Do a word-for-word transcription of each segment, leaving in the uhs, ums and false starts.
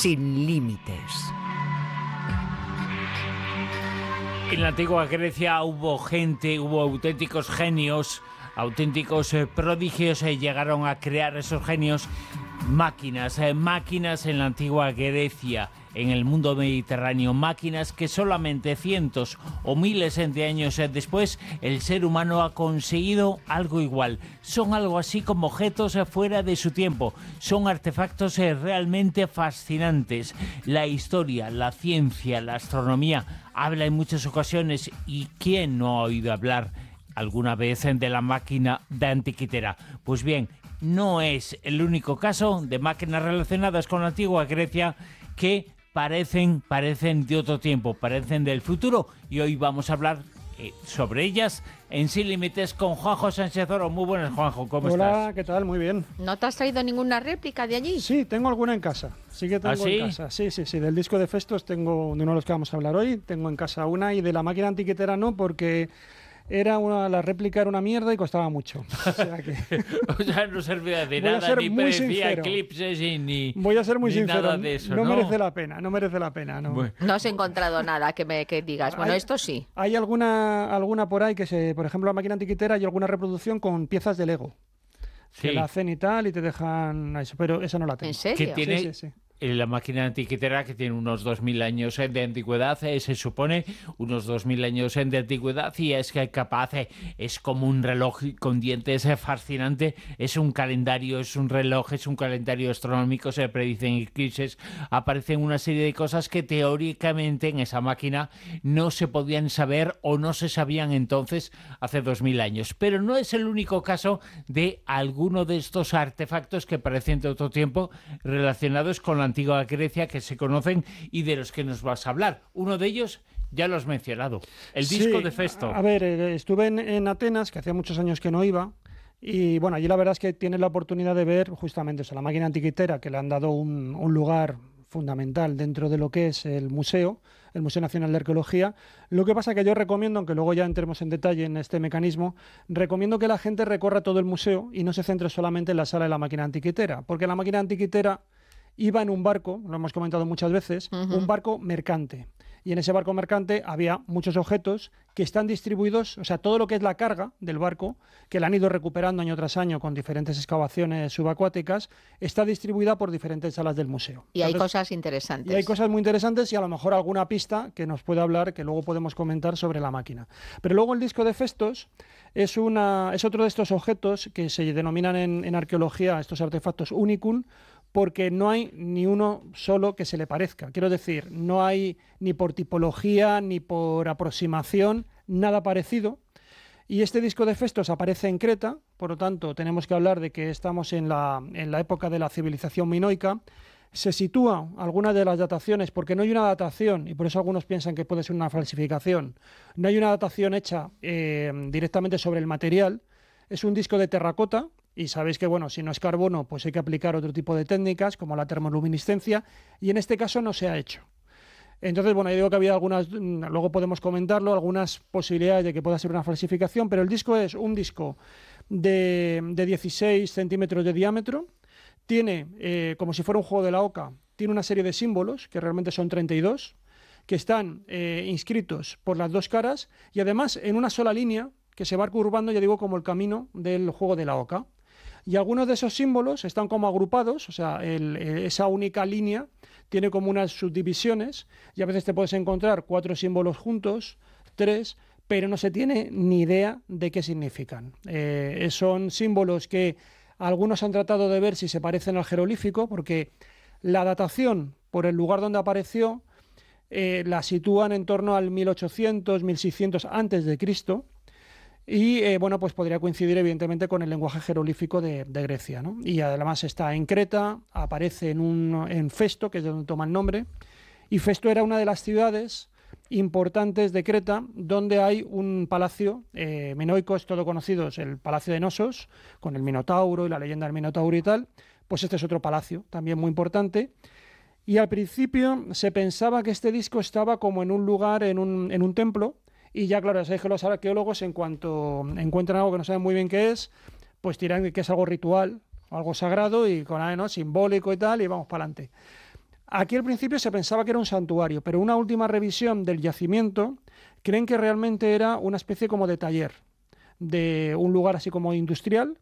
sin límites. En la antigua Grecia hubo gente, hubo auténticos genios, auténticos eh, prodigios, eh, llegaron a crear esos genios máquinas, eh, máquinas en la antigua Grecia, en el mundo mediterráneo, máquinas que solamente cientos o miles de años eh, después el ser humano ha conseguido algo igual. Son algo así como objetos eh, fuera de su tiempo, son artefactos eh, realmente fascinantes. La historia, la ciencia, la astronomía habla en muchas ocasiones, y ¿quién no ha oído hablar alguna vez de la máquina de Antiquitera? Pues bien, no es el único caso de máquinas relacionadas con la antigua Grecia que parecen, parecen de otro tiempo, parecen del futuro, y hoy vamos a hablar eh, sobre ellas en Sin Límites con Juanjo Sánchez Oro. Muy buenas, Juanjo, ¿cómo Hola, estás? Hola, ¿qué tal? Muy bien. ¿No te has traído ninguna réplica de allí? Sí, tengo alguna en casa. Sí que tengo ¿Ah, sí? en casa. Sí, sí, sí. Del disco de Festos tengo, de uno de los que vamos a hablar hoy, tengo en casa una, y de la máquina antiquitera no, porque era una, la réplica era una mierda y costaba mucho. O sea que... o sea, no servía de Voy a nada, ser ni muy parecía sincero. eclipses y ni Voy a ser muy ni sincero. nada de eso, no, ¿no? merece la pena, no merece la pena. No, Bueno. No has encontrado nada que me que digas, bueno, Hay- esto sí. Hay alguna, alguna por ahí que se, por ejemplo, la máquina antiquitera, hay alguna reproducción con piezas de Lego. Que Sí. la hacen y tal y te dejan eso, pero esa no la tengo. ¿En serio? Que tiene Sí, sí, sí. eh, la máquina antiquitera, que tiene unos dos mil años eh, de antigüedad, eh, se supone, unos dos mil años eh, de antigüedad, y es que es capaz, eh, es como un reloj con dientes eh, fascinante, es un calendario, es un reloj, es un calendario astronómico, se predicen eclipses, aparecen una serie de cosas que teóricamente en esa máquina no se podían saber o no se sabían entonces hace dos mil años. Pero no es el único caso de alguno de estos artefactos que parecen de otro tiempo relacionados con la antigua Grecia que se conocen y de los que nos vas a hablar. Uno de ellos ya lo has mencionado, el disco Sí, de Festo. A ver, eh, estuve en, en Atenas, que hacía muchos años que no iba, y bueno, allí la verdad es que tienes la oportunidad de ver justamente eso, la máquina antiquitera, que le han dado un, un lugar fundamental dentro de lo que es el museo, el Museo Nacional de Arqueología. Lo que pasa que yo recomiendo, aunque luego ya entremos en detalle en este mecanismo, recomiendo que la gente recorra todo el museo y no se centre solamente en la sala de la máquina antiquitera, porque la máquina antiquitera iba en un barco, lo hemos comentado muchas veces, Ujú. un barco mercante. Y en ese barco mercante había muchos objetos que están distribuidos, o sea, todo lo que es la carga del barco, que la han ido recuperando año tras año con diferentes excavaciones subacuáticas, está distribuida por diferentes salas del museo. Y hay Entonces, cosas interesantes. y hay cosas muy interesantes y a lo mejor alguna pista que nos puede hablar, que luego podemos comentar sobre la máquina. Pero luego el disco de Festos es, una, es otro de estos objetos que se denominan en, en arqueología, estos artefactos unicum, porque no hay ni uno solo que se le parezca. Quiero decir, no hay ni por tipología ni por aproximación nada parecido. Y este disco de Festos aparece en Creta, por lo tanto tenemos que hablar de que estamos en la, en la época de la civilización minoica. Se sitúa algunas de las dataciones, porque no hay una datación, y por eso algunos piensan que puede ser una falsificación, no hay una datación hecha eh, directamente sobre el material. Es un disco de terracota, y sabéis que, bueno, si no es carbono, pues hay que aplicar otro tipo de técnicas, como la termoluminiscencia, y en este caso no se ha hecho. Entonces, bueno, yo digo que había algunas, luego podemos comentarlo, algunas posibilidades de que pueda ser una falsificación, pero el disco es un disco de, de dieciséis centímetros de diámetro, tiene, eh, como si fuera un juego de la oca, tiene una serie de símbolos, que realmente son treinta y dos, que están eh, inscritos por las dos caras, y además en una sola línea, que se va curvando, ya digo, como el camino del juego de la oca. Y algunos de esos símbolos están como agrupados, o sea, el, esa única línea tiene como unas subdivisiones, y a veces te puedes encontrar cuatro símbolos juntos, tres, pero no se tiene ni idea de qué significan. Eh, son símbolos que algunos han tratado de ver si se parecen al jeroglífico, porque la datación por el lugar donde apareció eh, la sitúan en torno al mil ochocientos, mil seiscientos antes de Cristo. Y eh, bueno, pues podría coincidir evidentemente con el lenguaje jeroglífico de, de Grecia, ¿no? Y además está en Creta, aparece en, un, en Festo, que es de donde toma el nombre, y Festo era una de las ciudades importantes de Creta, donde hay un palacio eh, minoico, es todo conocido, es el Palacio de Nosos, con el Minotauro y la leyenda del Minotauro y tal. Pues este es otro palacio, también muy importante. Y al principio se pensaba que este disco estaba como en un lugar, en un, en un templo. Y ya, claro, ya sabéis que los arqueólogos, en cuanto encuentran algo que no saben muy bien qué es, pues tiran que es algo ritual, algo sagrado y con ¿no? simbólico y tal, y vamos para adelante. Aquí al principio se pensaba que era un santuario, pero una última revisión del yacimiento creen que realmente era una especie como de taller, de un lugar así como industrial,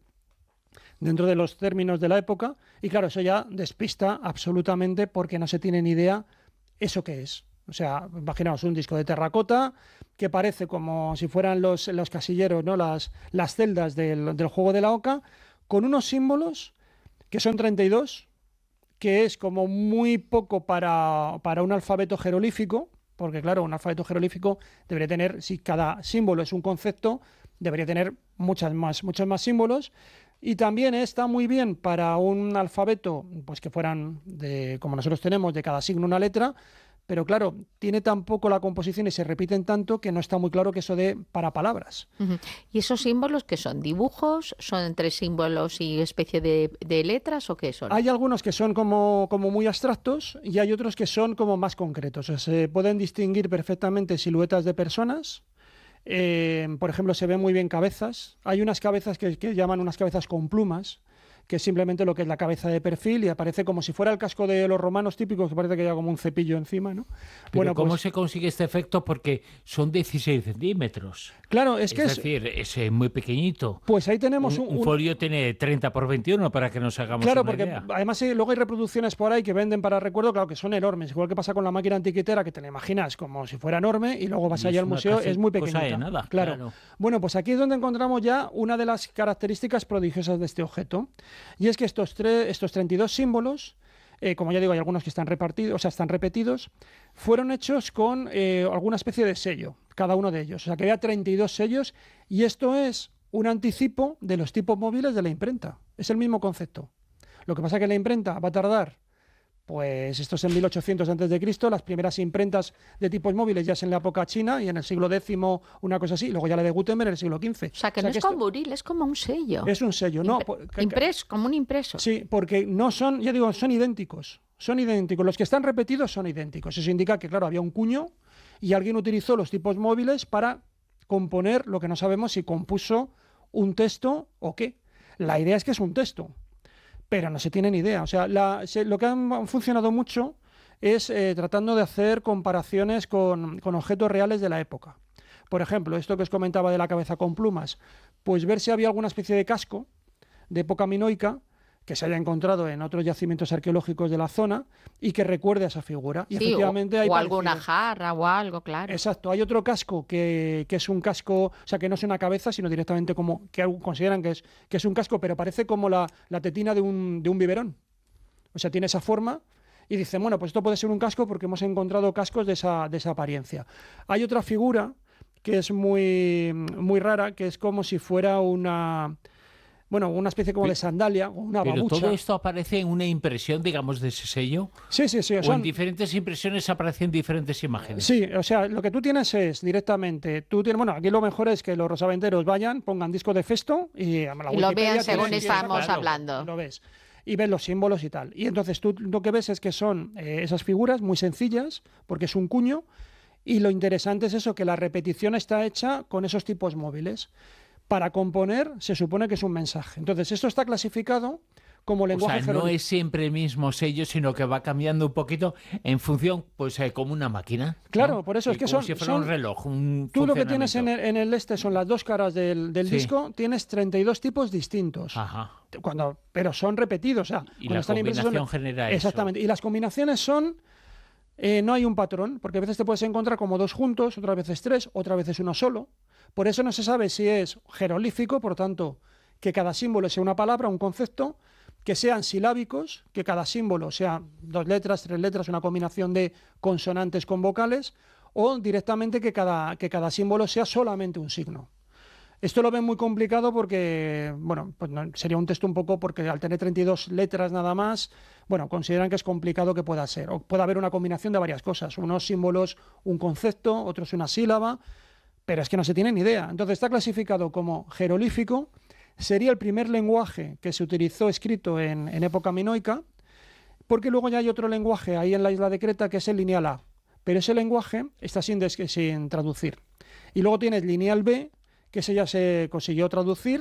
dentro de los términos de la época, y claro, eso ya despista absolutamente porque no se tiene ni idea eso qué es. O sea, imaginaos un disco de terracota que parece como si fueran los, los casilleros, ¿no? las, las celdas del, del juego de la oca, con unos símbolos que son treinta y dos, que es como muy poco para, para un alfabeto jeroglífico, porque claro, un alfabeto jeroglífico debería tener, si cada símbolo es un concepto, debería tener muchas más, muchos más símbolos. Y también está muy bien para un alfabeto, pues que fueran, de, como nosotros tenemos, de cada signo una letra, pero claro, tiene tan poco la composición y se repiten tanto que no está muy claro que eso dé para palabras. Uh-huh. ¿Y esos símbolos qué son? ¿Dibujos? ¿Son entre símbolos y especie de, de letras o qué son? Hay algunos que son como, como muy abstractos y hay otros que son como más concretos. O sea, se pueden distinguir perfectamente siluetas de personas. Eh, por ejemplo, se ven muy bien cabezas. Hay unas cabezas que, que llaman unas cabezas con plumas, que es simplemente lo que es la cabeza de perfil y aparece como si fuera el casco de los romanos típicos, que parece que lleva como un cepillo encima, ¿no? Pero bueno, ¿cómo pues, se consigue este efecto? Porque son dieciséis centímetros. Claro, es, Es que es... decir, es eh, muy pequeñito. Pues ahí tenemos un, un, un folio tiene treinta por veintiuno para que nos hagamos Claro, una porque idea. además sí, luego hay reproducciones por ahí que venden para recuerdo, claro que son enormes, igual que pasa con la máquina antiquitera, que te la imaginas como si fuera enorme y luego vas Y allá es al una museo, casi es muy cosa pequeñita. de nada, claro. claro. Bueno, pues aquí es donde encontramos ya una de las características prodigiosas de este objeto, y es que estos, tre- estos treinta y dos símbolos, eh, como ya digo, hay algunos que están repartidos, o sea, están repetidos, fueron hechos con eh, alguna especie de sello, cada uno de ellos. O sea, que había treinta y dos sellos, y esto es un anticipo de los tipos móviles de la imprenta. Es el mismo concepto. Lo que pasa es que la imprenta va a tardar, pues esto es en mil ochocientos antes de Cristo, las primeras imprentas de tipos móviles ya es en la época china y en el siglo décimo una cosa así, luego ya la de Gutenberg en el siglo quince. O sea, que o sea, no que es esto con buril, es como un sello. es un sello, ¿no? Impre- impreso, como un impreso. Sí, porque no son, ya digo, son idénticos. Son idénticos. Los que están repetidos son idénticos. Eso indica que, claro, había un cuño y alguien utilizó los tipos móviles para componer lo que no sabemos si compuso un texto o qué. La idea es que es un texto, pero no se tiene ni idea. O sea, la, se, lo que han funcionado mucho es eh, tratando de hacer comparaciones con, con objetos reales de la época. Por ejemplo, esto que os comentaba de la cabeza con plumas, pues ver si había alguna especie de casco de época minoica que se haya encontrado en otros yacimientos arqueológicos de la zona y que recuerde a esa figura. Y Sí, efectivamente o, hay o alguna parecidos. jarra o algo, claro. Exacto, hay otro casco que, que es un casco, o sea, que no es una cabeza, sino directamente como, que consideran que es, que es un casco, pero parece como la, la tetina de un, de un biberón. O sea, tiene esa forma y dicen, bueno, pues esto puede ser un casco porque hemos encontrado cascos de esa, de esa apariencia. Hay otra figura que es muy, muy rara, que es como si fuera una... Bueno, una especie como de sandalia o una Pero babucha. todo esto aparece en una impresión, digamos, de ese sello. Sí, sí, sí. O O sea, en diferentes impresiones aparecen diferentes imágenes. sí, o sea, lo que tú tienes es directamente, tú tienes, bueno, aquí lo mejor es que los rosaventeros vayan, pongan disco de Festo y, a la Y lo Wikipedia vean según tienes- estamos exacto, hablando. Lo ves. Y ves los símbolos y tal. Y entonces tú lo que ves es que son eh, esas figuras muy sencillas, porque es un cuño, y lo interesante es eso, que la repetición está hecha con esos tipos móviles. Para componer se supone que es un mensaje. Entonces, esto está clasificado como O lenguaje sea, no jeroglífico. es siempre el mismo sello, sino que va cambiando un poquito en función, pues eh, como una máquina. Claro, ¿no? por eso es Y que como son- si fuera son- un reloj, un Tú lo que tienes en funcionamiento. el, en el este son las dos caras del, del Sí. disco, tienes treinta y dos tipos distintos. Ajá. Cuando, pero son repetidos, o sea, Y cuando la están impresos combinación son- genera eso. Exactamente. Y las combinaciones son, eh, no hay un patrón, porque a veces te puedes encontrar como dos juntos, otras veces tres, otras veces uno solo. Por eso no se sabe si es jeroglífico, por tanto, que cada símbolo sea una palabra, un concepto, que sean silábicos, que cada símbolo sea dos letras, tres letras, una combinación de consonantes con vocales, o directamente que cada, que cada símbolo sea solamente un signo. Esto lo ven muy complicado porque, bueno, pues no, sería un texto un poco porque al tener treinta y dos letras nada más, bueno, consideran que es complicado que pueda ser. O puede haber una combinación de varias cosas, unos símbolos, un concepto, otros una sílaba, pero es que no se tiene ni idea. Entonces está clasificado como jeroglífico, sería el primer lenguaje que se utilizó escrito en, en época minoica, porque luego ya hay otro lenguaje ahí en la isla de Creta que es el lineal A, pero ese lenguaje está sin, des- sin traducir. Y luego tienes lineal B, que ese ya se consiguió traducir,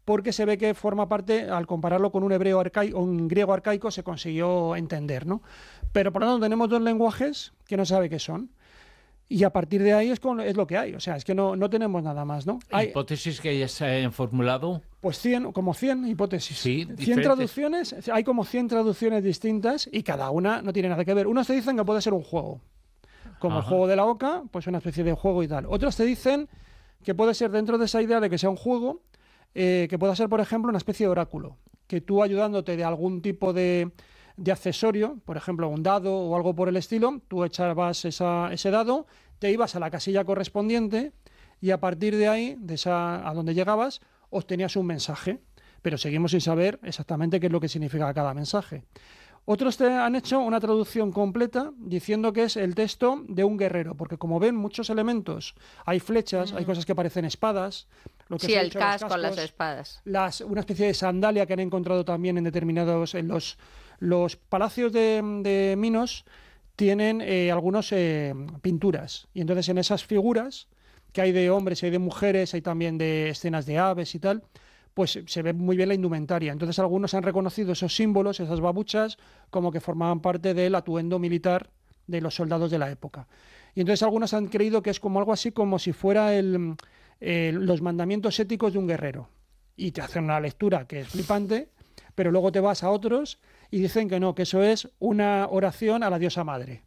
porque se ve que forma parte, al compararlo con un hebreo arcaico, un griego arcaico, se consiguió entender, ¿no? Pero por lo tanto tenemos dos lenguajes que no sabe qué son. Y a partir de ahí es, con, es lo que hay. O sea, es que no, no tenemos nada más, ¿no? Hay, ¿Hipótesis que ya se han formulado? Pues cien, como cien hipótesis. Sí, cien diferentes. traducciones, hay como cien traducciones distintas y cada una no tiene nada que ver. Unos te dicen que puede ser un juego, como Ajá. el juego de la oca, pues una especie de juego y tal. Otros te dicen que puede ser, dentro de esa idea de que sea un juego, eh, que pueda ser, por ejemplo, una especie de oráculo. Que tú, ayudándote de algún tipo de... de accesorio, por ejemplo un dado o algo por el estilo, tú echabas esa, ese dado, te ibas a la casilla correspondiente y a partir de ahí, de esa, a donde llegabas, obtenías un mensaje, pero seguimos sin saber exactamente qué es lo que significa cada mensaje. Otros te han hecho una traducción completa diciendo que es el texto de un guerrero, porque como ven muchos elementos, hay flechas, mm. hay cosas que parecen espadas. Lo que sí, el dicho, casco, cascos, las espadas. Las, una especie de sandalia que han encontrado también en determinados... en los Los palacios de, de Minos tienen eh, algunas eh, pinturas y entonces en esas figuras que hay de hombres, hay de mujeres, hay también de escenas de aves y tal, pues se ve muy bien la indumentaria. Entonces algunos han reconocido esos símbolos, esas babuchas, como que formaban parte del atuendo militar de los soldados de la época. Y entonces algunos han creído que es como algo así como si fuera el, el, los mandamientos éticos de un guerrero. Y te hacen una lectura que es flipante, pero luego te vas a otros y dicen que no, que eso es una oración a la diosa madre.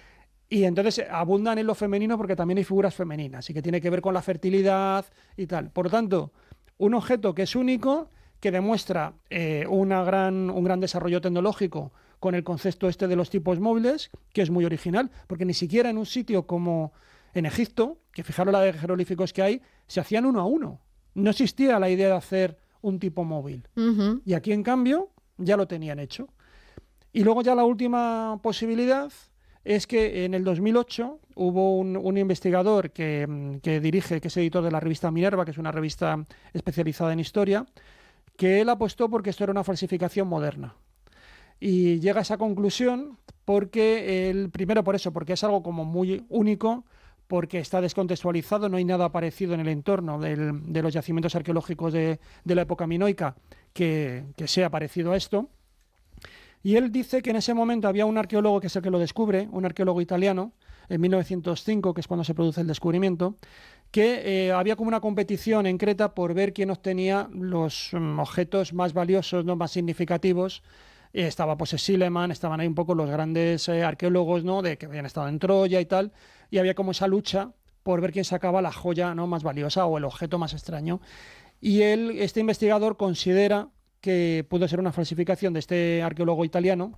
Y entonces abundan en lo femenino porque también hay figuras femeninas y que tiene que ver con la fertilidad y tal. Por lo tanto, un objeto que es único, que demuestra eh, una gran, un gran desarrollo tecnológico con el concepto este de los tipos móviles, que es muy original, porque ni siquiera en un sitio como en Egipto, que fijaros la de jeroglíficos que hay, se hacían uno a uno. No existía la idea de hacer un tipo móvil. Uh-huh. Y aquí, en cambio, ya lo tenían hecho. Y luego ya la última posibilidad es que en el dos mil ocho hubo un, un investigador que, que dirige, que es editor de la revista Minerva, que es una revista especializada en historia, que él apostó porque esto era una falsificación moderna. Y llega a esa conclusión porque, el, primero por eso, porque es algo como muy único, porque está descontextualizado, no hay nada parecido en el entorno del, de los yacimientos arqueológicos de, de la época minoica que, que sea parecido a esto. Y él dice que en ese momento había un arqueólogo que es el que lo descubre, un arqueólogo italiano, en mil novecientos cinco, que es cuando se produce el descubrimiento, que eh, había como una competición en Creta por ver quién obtenía los um, objetos más valiosos, ¿no?, más significativos. Eh, estaba pues Schliemann, estaban ahí un poco los grandes eh, arqueólogos, ¿no?, de que habían estado en Troya y tal, y había como esa lucha por ver quién sacaba la joya, ¿no?, más valiosa o el objeto más extraño. Y él, este investigador, considera que pudo ser una falsificación de este arqueólogo italiano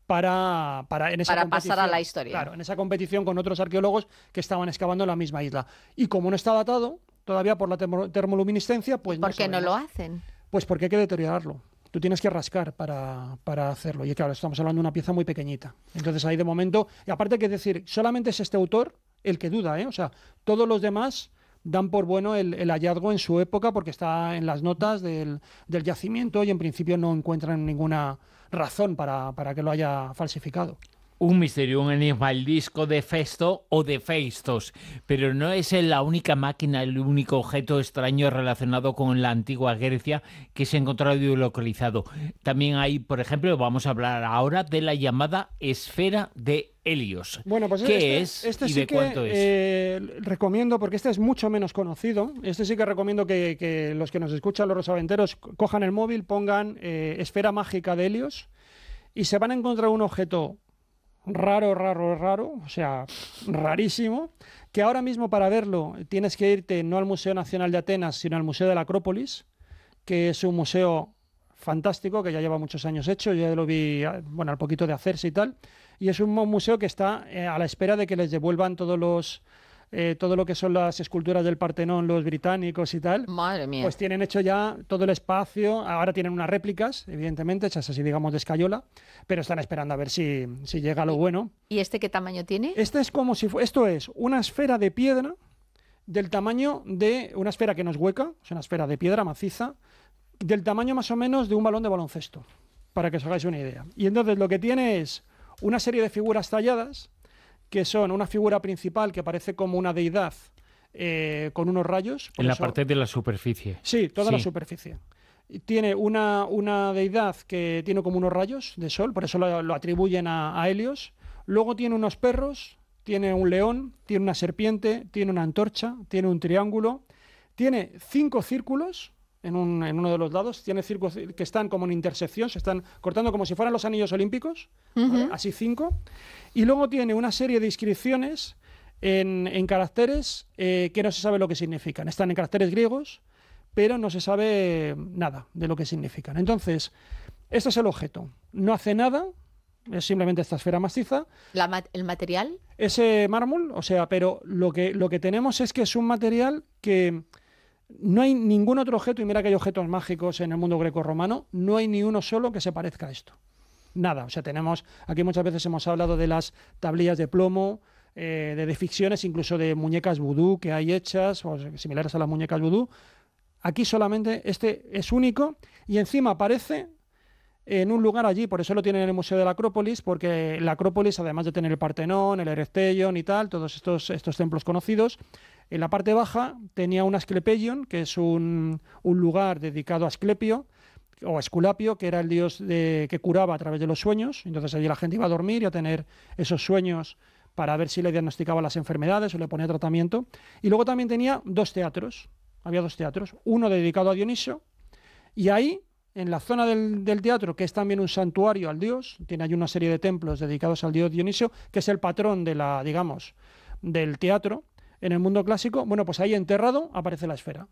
para, para, en esa para competición, pasar a la historia. Claro, en esa competición con otros arqueólogos que estaban excavando en la misma isla. Y como no está datado todavía por la termo, termoluminiscencia, pues ¿por no qué sabemos. no lo hacen? Pues porque hay que deteriorarlo. Tú tienes que rascar para, para hacerlo. Y claro, estamos hablando de una pieza muy pequeñita. Entonces ahí de momento... Y aparte hay que decir, solamente es este autor el que duda, ¿eh? O sea, todos los demás dan por bueno el, el hallazgo en su época porque está en las notas del, del yacimiento y en principio no encuentran ninguna razón para, para que lo haya falsificado. Un misterio, un enigma, el disco de Festo o de Feistos, pero no es la única máquina, el único objeto extraño relacionado con la antigua Grecia que se ha encontrado y localizado. También hay, por ejemplo, vamos a hablar ahora de la llamada esfera de Helios. Bueno, pues ¿Qué este, es este y sí de que, cuánto es? Eh, recomiendo, porque este es mucho menos conocido, este sí que recomiendo que, que los que nos escuchan, los rosaventeros, cojan el móvil, pongan eh, esfera mágica de Helios y se van a encontrar un objeto raro, raro, raro, o sea, rarísimo, que ahora mismo para verlo tienes que irte no al Museo Nacional de Atenas, sino al Museo de la Acrópolis, que es un museo fantástico, que ya lleva muchos años hecho, yo ya lo vi, bueno, al poquito de hacerse y tal, y es un museo que está eh, a la espera de que les devuelvan todos los... Eh, todo lo que son las esculturas del Partenón, los británicos y tal. Madre mía. Pues tienen hecho ya todo el espacio, ahora tienen unas réplicas, evidentemente, hechas así, digamos, de escayola, pero están esperando a ver si, si llega lo bueno. ¿Y este qué tamaño tiene? Este es como si fu- esto es una esfera de piedra del tamaño de una esfera que no es hueca, es una esfera de piedra maciza, del tamaño más o menos de un balón de baloncesto, para que os hagáis una idea. Y entonces lo que tiene es una serie de figuras talladas, que son una figura principal que parece como una deidad eh, con unos rayos. En la eso, parte de la superficie. Sí, toda sí. la superficie. tiene una, una deidad que tiene como unos rayos de sol, por eso lo, lo atribuyen a, a Helios. Luego tiene unos perros, tiene un león, tiene una serpiente, tiene una antorcha, tiene un triángulo, tiene cinco círculos en, un, en uno de los lados, tiene círculos que están como en intersección, se están cortando como si fueran los anillos olímpicos, uh-huh. ¿vale? Así cinco. Y luego tiene una serie de inscripciones en, en caracteres eh, que no se sabe lo que significan. Están en caracteres griegos, pero no se sabe nada de lo que significan. Entonces, este es el objeto. No hace nada, es simplemente esta esfera maciza. La ma- ¿El material? Ese mármol, o sea, pero lo que, lo que tenemos es que es un material que no hay ningún otro objeto, y mira que hay objetos mágicos en el mundo grecorromano, no hay ni uno solo que se parezca a esto. Nada, o sea, tenemos, aquí muchas veces hemos hablado de las tablillas de plomo, eh, de deficciones, incluso de muñecas vudú que hay hechas, o similares a las muñecas vudú. Aquí solamente este es único y encima aparece en un lugar allí, por eso lo tienen en el Museo de la Acrópolis, porque la Acrópolis, además de tener el Partenón, el Erechtheion y tal, todos estos, estos templos conocidos, en la parte baja tenía un Asclepeion, que es un, un lugar dedicado a Asclepio, o Esculapio, que era el dios de, que curaba a través de los sueños. Entonces allí la gente iba a dormir y a tener esos sueños para ver si le diagnosticaba las enfermedades o le ponía tratamiento. Y luego también tenía dos teatros, había dos teatros, uno dedicado a Dioniso, y ahí, en la zona del, del teatro, que es también un santuario al dios, tiene ahí una serie de templos dedicados al dios Dionisio, que es el patrón de la, digamos, del teatro en el mundo clásico. Bueno, pues ahí enterrado aparece la esfera.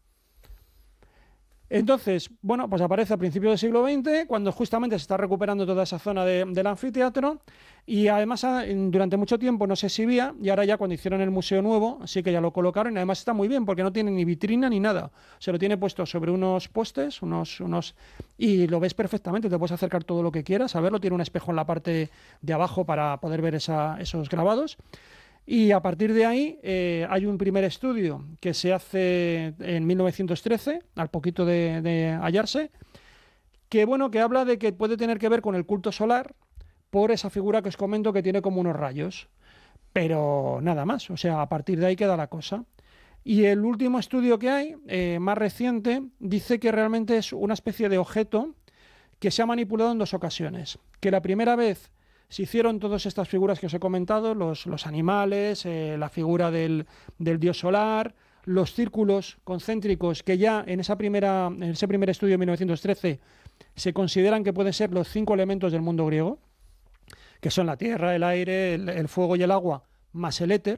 Entonces, bueno, pues aparece a principios del siglo veinte, cuando justamente se está recuperando toda esa zona de, del anfiteatro, y además durante mucho tiempo no se exhibía, y ahora ya cuando hicieron el museo nuevo, sí que ya lo colocaron, y además está muy bien, porque no tiene ni vitrina ni nada. Se lo tiene puesto sobre unos postes, unos, unos y lo ves perfectamente, te puedes acercar todo lo que quieras a verlo, tiene un espejo en la parte de abajo para poder ver esa, esos grabados. Y a partir de ahí eh, hay un primer estudio que se hace en mil novecientos trece, al poquito de, de hallarse, que, bueno, que habla de que puede tener que ver con el culto solar por esa figura que os comento que tiene como unos rayos. Pero nada más, o sea, a partir de ahí queda la cosa. Y el último estudio que hay, eh, más reciente, dice que realmente es una especie de objeto que se ha manipulado en dos ocasiones. Que la primera vez se hicieron todas estas figuras que os he comentado, los, los animales, eh, la figura del, del dios solar, los círculos concéntricos, que ya en, esa primera, en ese primer estudio de mil novecientos trece se consideran que pueden ser los cinco elementos del mundo griego, que son la tierra, el aire, el, el fuego y el agua, más el éter.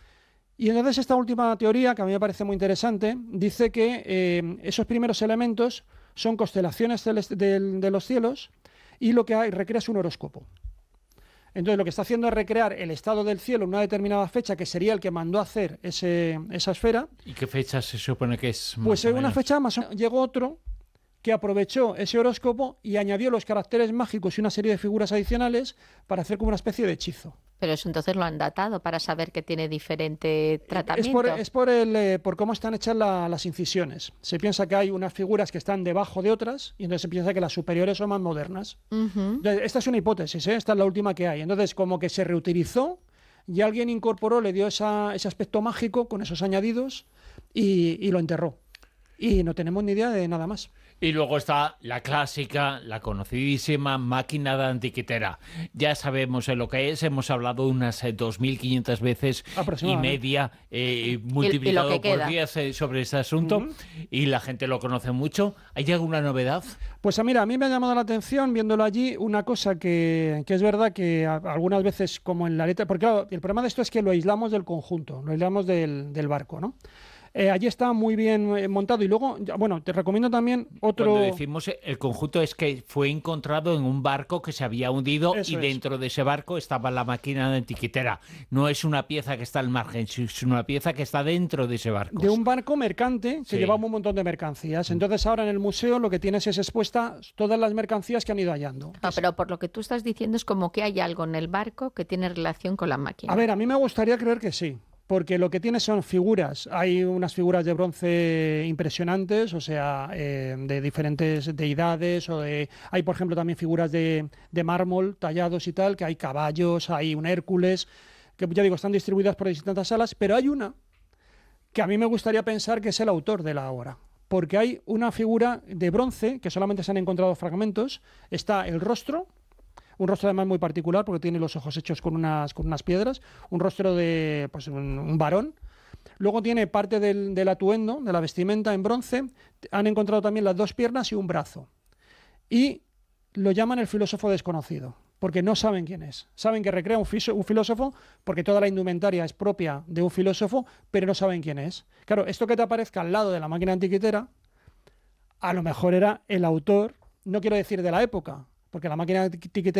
Y entonces esta última teoría, que a mí me parece muy interesante, dice que eh, esos primeros elementos son constelaciones del, del, de los cielos, y lo que hay, recrea es un horóscopo. Entonces lo que está haciendo es recrear el estado del cielo en una determinada fecha, que sería el que mandó a hacer ese, esa esfera. ¿Y qué fecha se supone que es? Pues en una fecha más o menos llegó otro que aprovechó ese horóscopo y añadió los caracteres mágicos y una serie de figuras adicionales para hacer como una especie de hechizo. Pero eso entonces lo han datado para saber que tiene diferente tratamiento. Es por, es por, el, eh, por cómo están hechas la, las incisiones. Se piensa que hay unas figuras que están debajo de otras y entonces se piensa que las superiores son más modernas. Uh-huh. Entonces, esta es una hipótesis, ¿eh? Esta es la última que hay. Entonces, como que se reutilizó y alguien incorporó, le dio esa, ese aspecto mágico con esos añadidos y, y lo enterró. Y no tenemos ni idea de nada más. Y luego está la clásica, la conocidísima máquina de antiquitera. Ya sabemos lo que es, hemos hablado unas eh, dos mil quinientas veces y media eh, multiplicado y, y por diez eh, sobre este asunto, uh-huh. Y la gente lo conoce mucho. ¿Hay alguna novedad? Pues mira, a mí me ha llamado la atención, viéndolo allí, una cosa que, que es verdad que a, algunas veces, como en la letra, porque claro, el problema de esto es que lo aislamos del conjunto, lo aislamos del, del barco, ¿no? Eh, allí está muy bien eh, montado y luego, bueno, te recomiendo también otro... Cuando decimos el conjunto es que fue encontrado en un barco que se había hundido. Eso y dentro es. de ese barco estaba la máquina de antiquitera. No es una pieza que está al margen, es una pieza que está dentro de ese barco. De un barco mercante que sí. llevaba un montón de mercancías. Entonces ahora en el museo lo que tienes es expuestas todas las mercancías que han ido hallando. No, pero por lo que tú estás diciendo es como que hay algo en el barco que tiene relación con la máquina. A ver, a mí me gustaría creer que sí. Porque lo que tiene son figuras. Hay unas figuras de bronce impresionantes, o sea, eh, de diferentes deidades. O de, hay, por ejemplo, también figuras de, de mármol tallados y tal, que hay caballos, hay un Hércules, que ya digo, están distribuidas por distintas salas, pero hay una que a mí me gustaría pensar que es el autor de la obra. porque hay una figura de bronce que solamente se han encontrado fragmentos. Está el rostro, un rostro además muy particular porque tiene los ojos hechos con unas, con unas piedras, un rostro de pues, un, un varón. Luego tiene parte del, del atuendo, de la vestimenta en bronce. Han encontrado también las dos piernas y un brazo. Y lo llaman el filósofo desconocido, porque no saben quién es. Saben que recrea un, un filósofo porque toda la indumentaria es propia de un filósofo, pero no saben quién es. Claro, esto que te aparezca al lado de la máquina antiquitera, a lo mejor era el autor, no quiero decir de la época, porque la máquina antiquitera